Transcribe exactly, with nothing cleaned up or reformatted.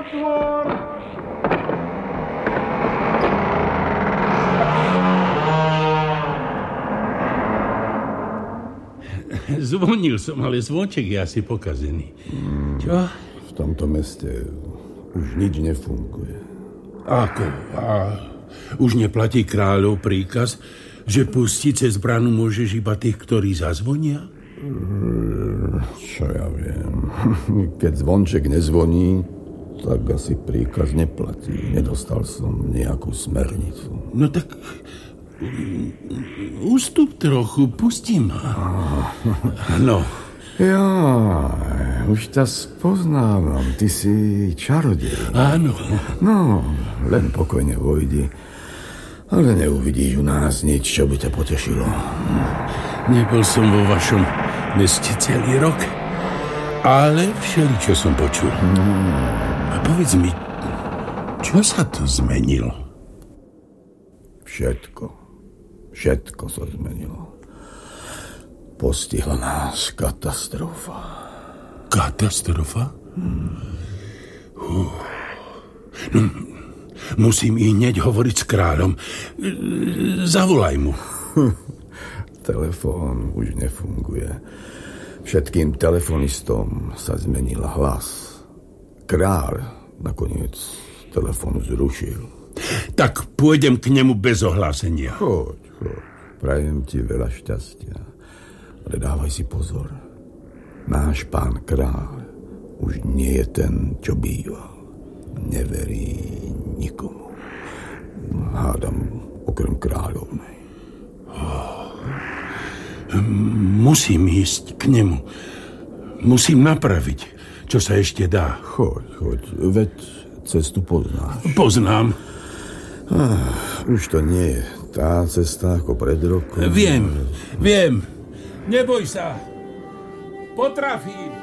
otvor! Zvonil som, ale zvonček je asi pokazený. Hmm, Čo? V tomto meste už nič nefunguje. Ako? A už neplatí kráľov príkaz, že pustiť cez bránu môžeš iba tých, ktorí zazvonia? Čo ja viem. Keď zvonček nezvoní, tak asi príkaz neplatí. Nedostal som nejakú smernicu. No tak ústup trochu, pustím. No. Ja, už ťa spoznávam. Ty si čarodej. Áno. No, len pokojne vojdi. Ale neuvidíš u nás nič, čo by ťa potešilo. Nebol som vo vašom meste celý rok, ale všeličo som počul. A povedz mi, čo sa tu zmenilo? Všetko. Všetko sa zmenilo. Postihla nás katastrofa. Katastrofa? Hmm. Uh. No, musím i hneď hovoriť s kráľom. Zavolaj mu. Telefón už nefunguje. Všetkým telefonistom sa zmenil hlas. Kráľ nakoniec telefón zrušil. Tak pôjdem k nemu bez ohlásenia. Choď, choď. Prajem ti veľa šťastia. Ale dávaj si pozor. Náš pán kráľ už nie je ten, čo býval. Neverí nikomu. Hádam okrem kráľovnej. Oh. Musím ísť k nemu. Musím napraviť, čo sa ešte dá. Choď, choď. Veď cestu poznáš. Poznám. Ah, už to nie je tá cesta ako pred rokom. Viem, viem. Neboj sa. Potrafím.